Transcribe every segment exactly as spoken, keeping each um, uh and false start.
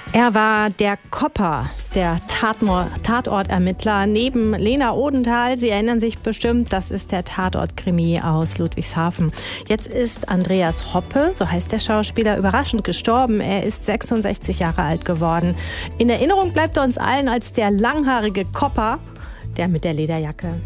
Er war der Kopper, der Tatmor- Tatortermittler neben Lena Odenthal. Sie erinnern sich bestimmt, das ist der Tatort-Krimi aus Ludwigshafen. Jetzt ist Andreas Hoppe, so heißt der Schauspieler, überraschend gestorben. Er ist sechsundsechzig Jahre alt geworden. In Erinnerung bleibt er uns allen als der langhaarige Kopper, der mit der Lederjacke.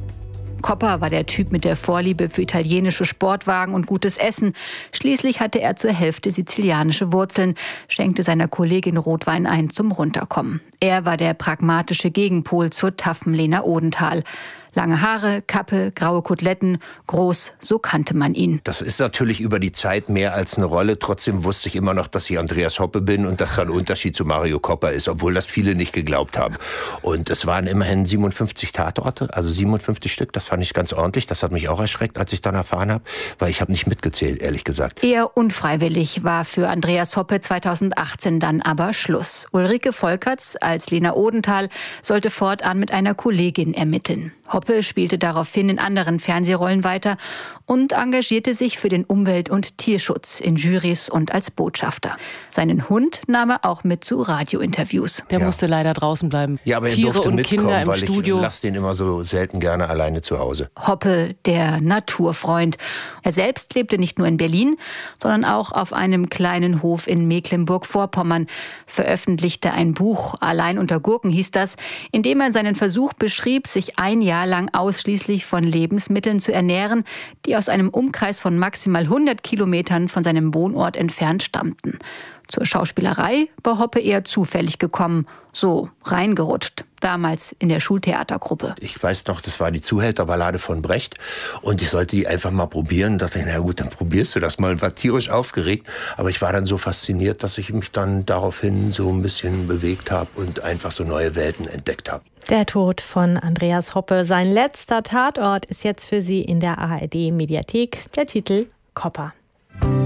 Kopper war der Typ mit der Vorliebe für italienische Sportwagen und gutes Essen. Schließlich hatte er zur Hälfte sizilianische Wurzeln, schenkte seiner Kollegin Rotwein ein zum Runterkommen. Er war der pragmatische Gegenpol zur taffen Lena Odenthal. Lange Haare, Kappe, graue Koteletten, groß, so kannte man ihn. Das ist natürlich über die Zeit mehr als eine Rolle. Trotzdem wusste ich immer noch, dass ich Andreas Hoppe bin und dass da ein Unterschied zu Mario Kopper ist, obwohl das viele nicht geglaubt haben. Und es waren immerhin siebenundfünfzig Tatorte, also siebenundfünfzig Stück. Das fand ich ganz ordentlich. Das hat mich auch erschreckt, als ich dann erfahren habe, weil ich habe nicht mitgezählt, ehrlich gesagt. Eher unfreiwillig war für Andreas Hoppe zweitausendachtzehn dann aber Schluss. Ulrike Volkerts als Lena Odenthal sollte fortan mit einer Kollegin ermitteln. Hoppe spielte daraufhin in anderen Fernsehrollen weiter und engagierte sich für den Umwelt- und Tierschutz in Jurys und als Botschafter. Seinen Hund nahm er auch mit zu Radiointerviews. Der Ja. musste leider draußen bleiben. Ja, aber er Tiere durfte und mitkommen, Kinder im weil Studio. ich lasse den immer so selten gerne alleine zu Hause. Hoppe, der Naturfreund. Er selbst lebte nicht nur in Berlin, sondern auch auf einem kleinen Hof in Mecklenburg-Vorpommern, veröffentlichte ein Buch, Allein unter Gurken hieß das, in dem er seinen Versuch beschrieb, sich ein Jahr lang ausschließlich von Lebensmitteln zu ernähren, die aus einem Umkreis von maximal hundert Kilometern von seinem Wohnort entfernt stammten. Zur Schauspielerei war Hoppe eher zufällig gekommen, so reingerutscht, damals in der Schultheatergruppe. Ich weiß noch, das war die Zuhälterballade von Brecht und ich sollte die einfach mal probieren. Da dachte ich, na gut, dann probierst du das mal. Und war tierisch aufgeregt, aber ich war dann so fasziniert, dass ich mich dann daraufhin so ein bisschen bewegt habe und einfach so neue Welten entdeckt habe. Der Tod von Andreas Hoppe. Sein letzter Tatort ist jetzt für Sie in der A R D-Mediathek. Der Titel Kopper.